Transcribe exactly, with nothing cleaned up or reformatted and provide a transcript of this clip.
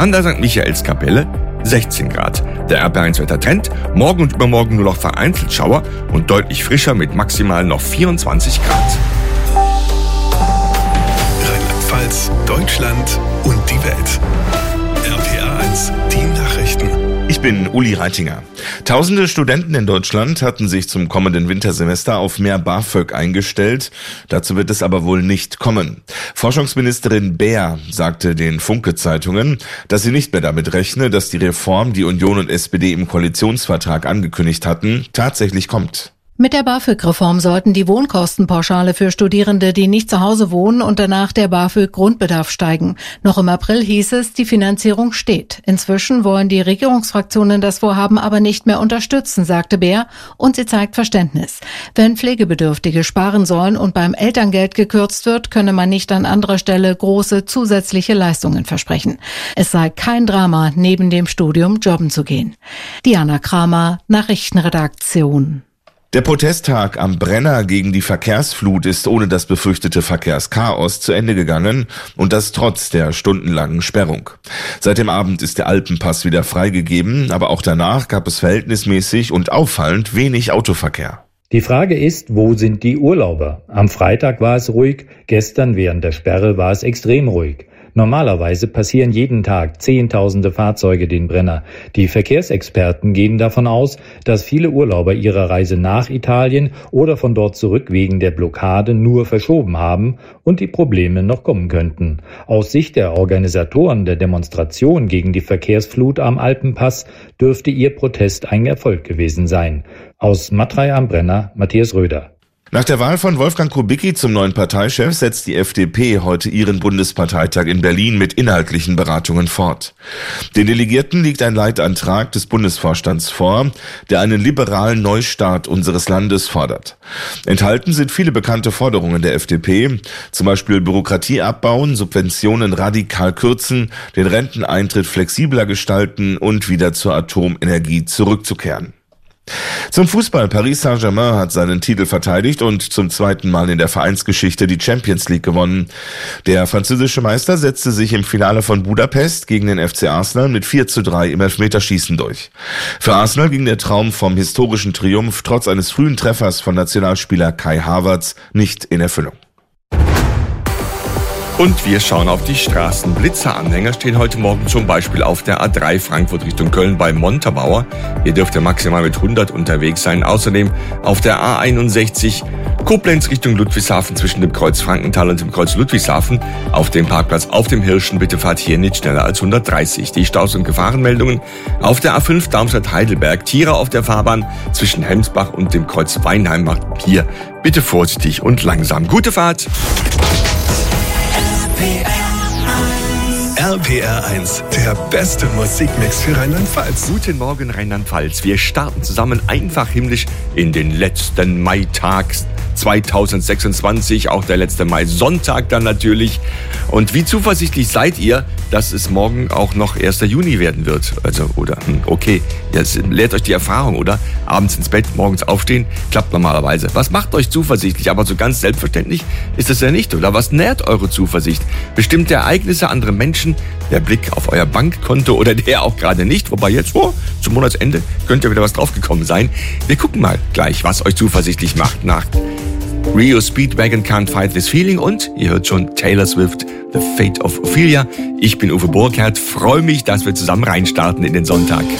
An der Sankt Michaelskapelle sechzehn Grad. Der R P eins Wettertrend, morgen und übermorgen nur noch vereinzelt Schauer und deutlich frischer mit maximal noch vierundzwanzig Grad. Rheinland-Pfalz, Deutschland und die Welt. R P R eins, die Nachrichten. Ich bin Uli Reitinger. Tausende Studenten in Deutschland hatten sich zum kommenden Wintersemester auf mehr BAföG eingestellt. Dazu wird es aber wohl nicht kommen. Forschungsministerin Baer sagte den Funke-Zeitungen, dass sie nicht mehr damit rechne, dass die Reform, die Union und S P D im Koalitionsvertrag angekündigt hatten, tatsächlich kommt. Mit der BAföG-Reform sollten die Wohnkostenpauschale für Studierende, die nicht zu Hause wohnen und danach der BAföG-Grundbedarf steigen. Noch im April hieß es, die Finanzierung steht. Inzwischen wollen die Regierungsfraktionen das Vorhaben aber nicht mehr unterstützen, sagte Baer, und sie zeigt Verständnis. Wenn Pflegebedürftige sparen sollen und beim Elterngeld gekürzt wird, könne man nicht an anderer Stelle große zusätzliche Leistungen versprechen. Es sei kein Drama, neben dem Studium jobben zu gehen. Diana Kramer, Nachrichtenredaktion. Der Protesttag am Brenner gegen die Verkehrsflut ist ohne das befürchtete Verkehrschaos zu Ende gegangen und das trotz der stundenlangen Sperrung. Seit dem Abend ist der Alpenpass wieder freigegeben, aber auch danach gab es verhältnismäßig und auffallend wenig Autoverkehr. Die Frage ist, wo sind die Urlauber? Am Freitag war es ruhig, gestern während der Sperre war es extrem ruhig. Normalerweise passieren jeden Tag Zehntausende Fahrzeuge den Brenner. Die Verkehrsexperten gehen davon aus, dass viele Urlauber ihre Reise nach Italien oder von dort zurück wegen der Blockade nur verschoben haben und die Probleme noch kommen könnten. Aus Sicht der Organisatoren der Demonstration gegen die Verkehrsflut am Alpenpass dürfte ihr Protest ein Erfolg gewesen sein. Aus Matrei am Brenner, Matthias Röder. Nach der Wahl von Wolfgang Kubicki zum neuen Parteichef setzt die F D P heute ihren Bundesparteitag in Berlin mit inhaltlichen Beratungen fort. Den Delegierten liegt ein Leitantrag des Bundesvorstands vor, der einen liberalen Neustart unseres Landes fordert. Enthalten sind viele bekannte Forderungen der F D P, zum Beispiel Bürokratie abbauen, Subventionen radikal kürzen, den Renteneintritt flexibler gestalten und wieder zur Atomenergie zurückzukehren. Zum Fußball. Paris Saint-Germain hat seinen Titel verteidigt und zum zweiten Mal in der Vereinsgeschichte die Champions League gewonnen. Der französische Meister setzte sich im Finale von Budapest gegen den F C Arsenal mit vier zu drei im Elfmeterschießen durch. Für Arsenal ging der Traum vom historischen Triumph trotz eines frühen Treffers von Nationalspieler Kai Havertz nicht in Erfüllung. Und wir schauen auf die Straßen. Blitzeranhänger stehen heute Morgen zum Beispiel auf der A drei Frankfurt Richtung Köln bei Montabaur. Hier dürft ihr maximal mit hundert unterwegs sein. Außerdem auf der A einundsechzig Koblenz Richtung Ludwigshafen zwischen dem Kreuz Frankenthal und dem Kreuz Ludwigshafen. Auf dem Parkplatz auf dem Hirschen bitte fahrt hier nicht schneller als hundertdreißig. Die Staus- und Gefahrenmeldungen auf der A fünf Darmstadt-Heidelberg. Tiere auf der Fahrbahn zwischen Hemsbach und dem Kreuz Weinheim macht hier bitte vorsichtig und langsam. Gute Fahrt! R P R eins, der beste Musikmix für Rheinland-Pfalz. Guten Morgen Rheinland-Pfalz. Wir starten zusammen einfach himmlisch in den letzten Maitag zweitausendsechsundzwanzig, auch der letzte Mai-Sonntag dann natürlich. Und wie zuversichtlich seid ihr, dass es morgen auch noch erster Juni werden wird? Also, oder, okay, das lehrt euch die Erfahrung, oder? Abends ins Bett, morgens aufstehen, klappt normalerweise. Was macht euch zuversichtlich? Aber so ganz selbstverständlich ist es ja nicht, oder? Was nährt eure Zuversicht? Bestimmte Ereignisse, andere Menschen, der Blick auf euer Bankkonto oder der auch gerade nicht, wobei jetzt, oh, zum Monatsende könnte wieder was draufgekommen sein. Wir gucken mal gleich, was euch zuversichtlich macht nach Rio Speedwagon Can't Fight This Feeling und ihr hört schon Taylor Swift, The Fate of Ophelia. Ich bin Uwe Burkhardt, freue mich, dass wir zusammen reinstarten in den Sonntag.